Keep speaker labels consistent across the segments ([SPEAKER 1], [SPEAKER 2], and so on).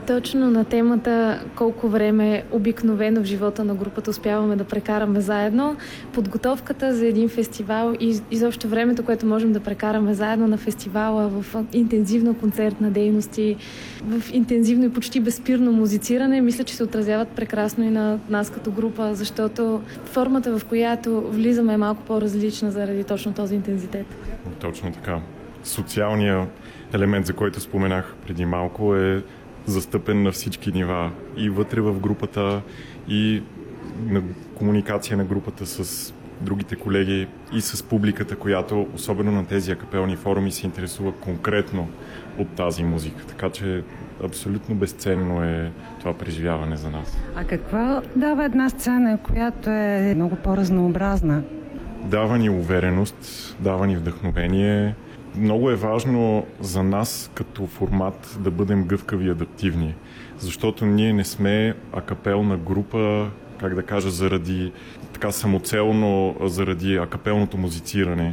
[SPEAKER 1] Точно на темата колко време обикновено в живота на групата успяваме да прекараме заедно, подготовката за един фестивал и изобщо времето, което можем да прекараме заедно на фестивала в интензивна концертна дейност и в интензивно и почти безспирно музициране, мисля, че се отразяват прекрасно и на нас като група, защото формата, в която влизаме, е малко по-различна заради точно този интензитет.
[SPEAKER 2] Точно така. Социалният елемент, за който споменах преди малко, е застъпен на всички нива. И вътре в групата, и на комуникация на групата с другите колеги, и с публиката, която, особено на тези акапелни форуми, се интересува конкретно от тази музика. Така че абсолютно безценно е това преживяване за нас.
[SPEAKER 3] А какво дава една сцена, която е много по-разнообразна?
[SPEAKER 2] Дава ни увереност, дава ни вдъхновение. Много е важно за нас като формат да бъдем гъвкави и адаптивни, защото ние не сме акапелна група, как да кажа, заради така самоцелно, заради акапелното музициране.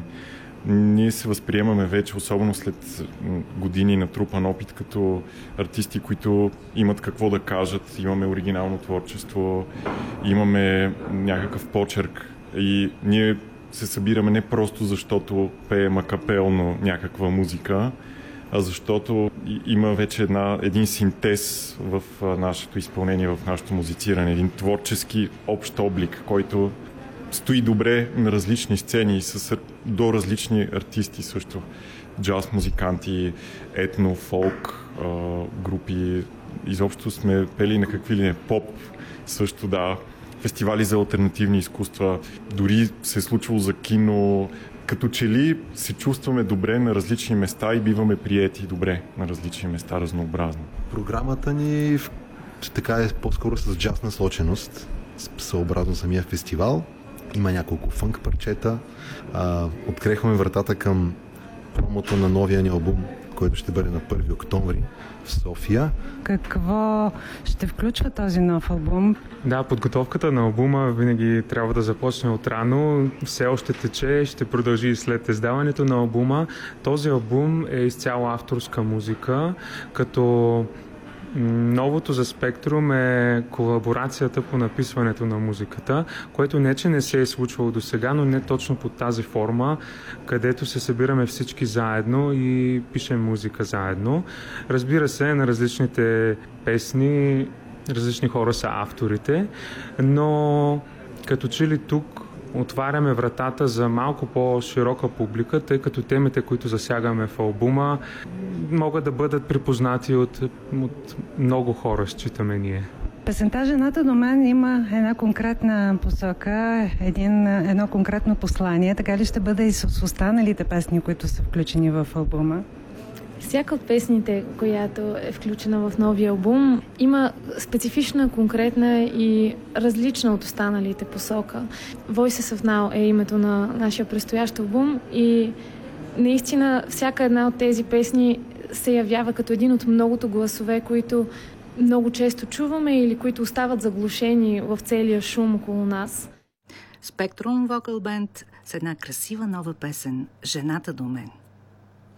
[SPEAKER 2] Ние се възприемаме вече, особено след години натрупан опит, като артисти, които имат какво да кажат, имаме оригинално творчество, имаме някакъв почерк и ние се събираме не просто защото пеем акапелно някаква музика, а защото има вече един синтез в нашето изпълнение, в нашето музициране, един творчески общ облик, който стои добре на различни сцени до различни артисти също. Джаз музиканти, етно, фолк групи. Изобщо сме пели на какви ли не поп също, да. Фестивали за алтернативни изкуства, дори се е случвало за кино. Като че ли се чувстваме добре на различни места и биваме приети добре на различни места, разнообразно.
[SPEAKER 4] Програмата ни така е по-скоро с джаз насоченост, съобразно самия фестивал. Има няколко фънк парчета. Открехваме вратата към промото на новия ни албум, който ще бъде на 1 октомври в София.
[SPEAKER 3] Какво ще включва този нов албум?
[SPEAKER 5] Да, подготовката на албума винаги трябва да започне отрано. Все още тече, ще продължи и след издаването на албума. Този албум е изцяло авторска музика, като новото за Спектрум е колаборацията по написването на музиката, което не че не се е случвало до сега, но не точно под тази форма, където се събираме всички заедно и пишем музика заедно. Разбира се, на различните песни различни хора са авторите, но като че ли тук отваряме вратата за малко по-широка публика, тъй като темите, които засягаме в албума, могат да бъдат припознати от много хора, считаме ние.
[SPEAKER 3] Песента "Жената до мен" има една конкретна посока, едно конкретно послание. Така ли ще бъде и с останалите песни, които са включени в албума?
[SPEAKER 1] Всяка от песните, която е включена в новия албум, има специфична, конкретна и различна от останалите посока. Voices of Now е името на нашия предстоящ албум и наистина всяка една от тези песни се явява като един от многото гласове, които много често чуваме или които остават заглушени в целия шум около нас.
[SPEAKER 6] Спектрум Вокал Бенд с една красива нова песен "Жената до мен".